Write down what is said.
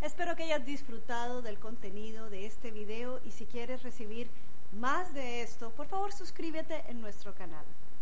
Espero que hayas disfrutado del contenido de este video y si quieres recibir más de esto, por favor suscríbete en nuestro canal.